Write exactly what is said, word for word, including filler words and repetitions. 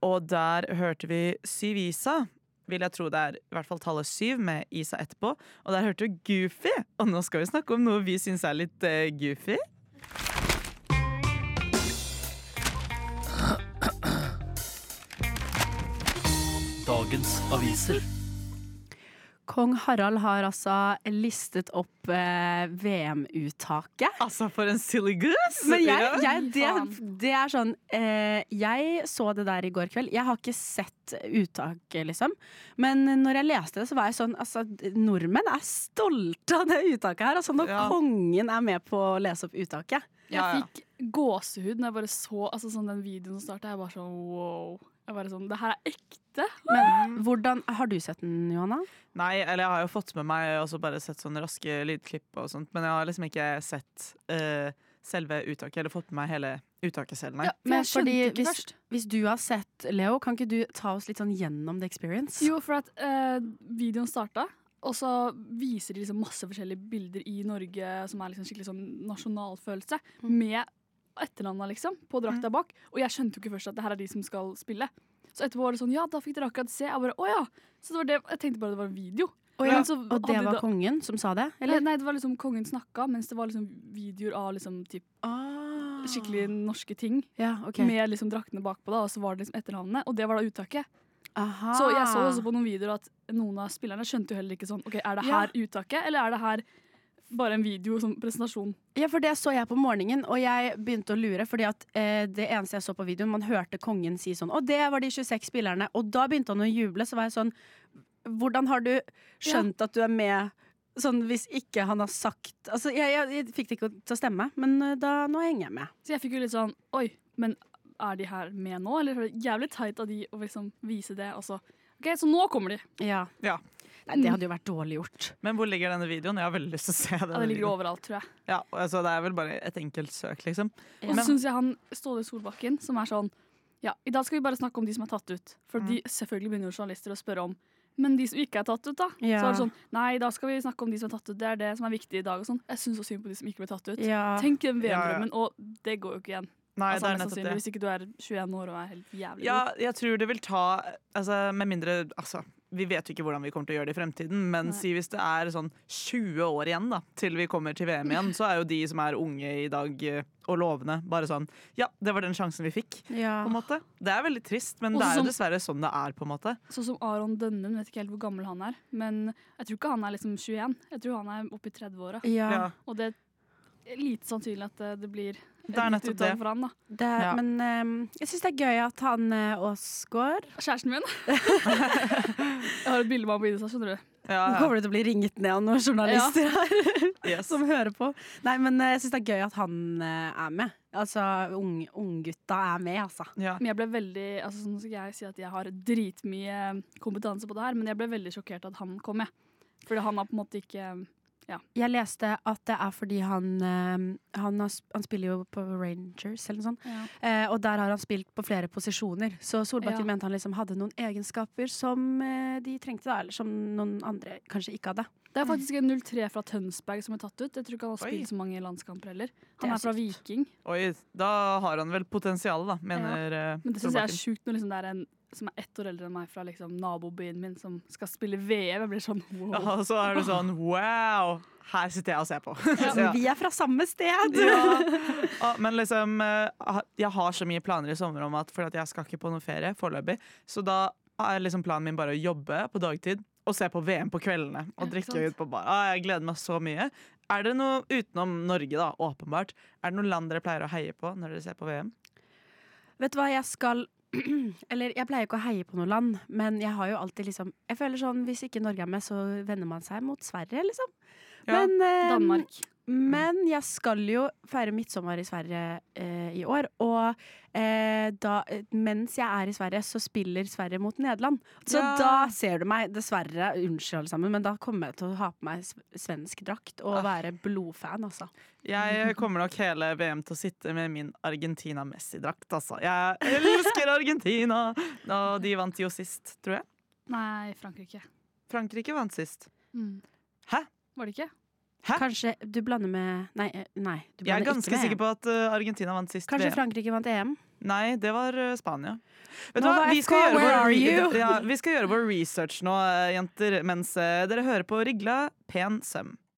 og der hørte vi Syv Isa. Vil jeg tro det er i hvert fall tallet syv med Isa etterpå. Og der hørte vi Goofy. Og nå skal vi snakke om noe vi synes er litt uh, goofy. Dagens aviser. Kong Harald har altså listet opp eh, V M-uttaket. Altså, for en silly goose! Men jeg, jeg, det, det er sånn eh, Jeg så det der i går kveld. Jeg har ikke sett uttaket, liksom. Men når jeg leste det, så var jeg sånn altså, nordmenn er stolte av det uttaket her. Altså, når Ja. kongen er med på å lese opp uttaket. Jeg Ja, ja. fikk gåsehud når jeg bare så altså, sånn, den videoen som startet. Jeg bare sånn, wow. Jeg bare sånn, det her er ekte. Men hvordan, har du sett den, Johanna? Nei, eller jeg har jo fått med meg og så bare sett sånne raske lydklipp og sånt, men jeg har liksom ikke sett uh, selve uttaket, eller fått med meg hele uttaket selv, nei. Ja, for Men jeg skjønte fordi ikke hvis, først. hvis du har sett Leo, kan ikke du ta oss litt sånn gjennom the experience? Jo, for at eh, videoen startet, og så viser de liksom masse forskjellige bilder i Norge som er liksom skikkelig sånn nasjonalfølelse, Mm. med etternavnet liksom, på drakta bak. Og jeg skjønte jo ikke først at det her er de som skal spille. Så etterpå var det sånn, ja, da fikk dere akkurat se. Jeg bare, å ja. Så det var det, jeg tenkte bare det var en video. Og, ja, Men så og det hadde var da- kongen som sa det? Eller? Eller? Nei, det var liksom kongen snakka, mens det var liksom videoer av liksom typ Ah. skikkelig norske ting. Ja, ok. Med liksom draktene bakpå da, og så var det liksom etternavnet, og det var da uttaket. Aha. Så jeg så også på noen videoer at noen av spillerne skjønte jo heller ikke sånn, ok, er det Ja. her uttaket, eller er det her bare en video som presentasjon? Ja, for det så jeg på morgenen, og jeg begynte å lure, fordi at eh, det eneste jeg så på videoen, man hørte kongen si sånn, og det var de tjueseks spillerne, og da begynte han å juble, så var jeg sånn, hvordan har du skjønt at du er med, sånn hvis ikke han har sagt, altså jeg, jeg, jeg fikk det ikke til å stemme, men eh, da, nå henger jeg med. Så jeg fikk jo litt sånn, oi, men er de her med nå? Eller er det jævlig teit av de å liksom vise det, og så, ok, så nå kommer de. Ja. Ja. Nei, det hadde jo vært dårlig gjort. Men hvor ligger denne videoen? Jeg har veldig lyst til å se den. Ja, det ligger overalt, tror jeg. Ja, altså, det er vel bare et enkelt søk, liksom. Og så synes jeg han Ståle Solbakken, som er sånn, ja, i dag skal vi bare snakke om de som er tatt ut. For de, selvfølgelig begynner jo journalister å spørre om, men de som ikke er tatt ut da? Ja. Så er det sånn, nei, da skal vi snakke om de som er tatt ut, det er det som er viktig i dag og sånn. Jeg synes så synd på de som ikke ble tatt ut. Ja. Tenk den Ja, ja. V M-drømmen, og det går jo ikke igjen. Nei, altså, det er mest nettopp sannsynlig, det. hvis ikke du er tjueen år og er helt jævlig Ja, god. jeg tror det vil ta, altså, med mindre, altså, vi vet jo ikke hvordan vi kommer til å gjøre det i fremtiden, men Nei. si hvis det er sånn tjue år igjen da, til vi kommer til V M igjen, så er jo de som er unge i dag eh, og lovende, bare sånn, ja, det var den sjansen vi fikk, Ja. på en måte. Det er veldig trist, men Også det er jo som- dessverre sånn det er, på en måte. Sånn som Aron Dønnen, vet ikke helt hvor gammel han er, men jeg tror ikke han er liksom tjueen. Jeg tror han er oppe i tredve-åra. Ja. Ja. Og det er lite sannsynlig at det, det blir Det er et nytt nettopp uttak det. for han da. Det, er- Ja. Men ehm, jeg synes det er gøy at han uh, Åsgaard Kjæresten min. Jeg har et bilde med han på Insta, skjønner du. Ja, Nå ja. kommer det til å bli ringet ned av noen journalister her Yes. som hører på. Nei, men eh, jeg synes det er gøy at han eh, er med. Altså, ung, unggutta er med, altså. Ja. Men jeg ble veldig, altså sånn skal jeg si at jeg har dritmye kompetanse på det her, men jeg ble veldig sjokkert at han kom med. Fordi han har på en måte ikke, Jeg leste at det er fordi han eh, han, har, sp- han spiller jo på Rangers eller noe sånt. ja. Eh, og der har han spilt på flere posisjoner. Så Solbakken Ja. mente han liksom hadde noen egenskaper som eh, de trengte, da, eller som noen andre kanskje ikke hadde. Det er faktisk en null tre fra Tønsberg som er tatt ut. Jeg tror ikke han har Oi. spilt så mange landskamper heller. Det Han er er fra sykt. Viking. Oi, da har han vel potensial da, mener ja. Men det synes jeg er sjukt når liksom det er en som er ett år eldre enn meg fra liksom nabobyen min som skal spille V M. Jeg blir sånn wow. Ja, og så er du sånn, wow, her sitter jeg og ser på. Men vi er fra samme sted! Ja. Ja, men liksom, eh, jeg har så mye planer i sommer om at, for at jeg skal ikke på noen ferie foreløpig, så da er liksom planen min bare å jobbe på dagtid og se på V M på kveldene og Ja, drikke sant. ut på bar. Ah, jeg gleder meg så mye. Er det noe utenom Norge da, åpenbart, er det noen land dere pleier å heie på når dere ser på V M? Vet du hva, jeg skal Eller jeg pleier ikke å heie på noe land, men jeg har jo alltid liksom Jeg føler sånn, hvis ikke Norge er med, så vender man seg mot Sverige, liksom. Ja. Men, eh, Danmark. men jeg skal jo feire midtsommer i Sverige eh, i år, og eh, da, eh, mens jeg er i Sverige, så spiller Sverige mot Nederland. Så Ja. da ser du meg, dessverre, unnskyld alle sammen, men da kommer jeg til å ha på meg sv- svensk drakt og Ah. være blodfan, altså. Jeg kommer nok hele V M til å sitte med min Argentina-Messi-drakt, altså. Jeg elsker Argentina! Og de vant jo sist, tror jeg. Nei, Frankrike. Frankrike vant sist. Mm. Hæ? Var det ikke? Hæ? Kanskje du blander med Nei, eh, nei du Jeg er blander ganske ikke med sikker E M. på at uh, Argentina vant sist. Kanskje V M. Frankrike vant E M? Nei, det var eh, Spania. Vet du Nå hva? var Vi F K, skal, gjøre where vår, are you? ja, vi skal gjøre vår research nå, eh, jenter, mens eh, dere hører på Rigla Pen Søm.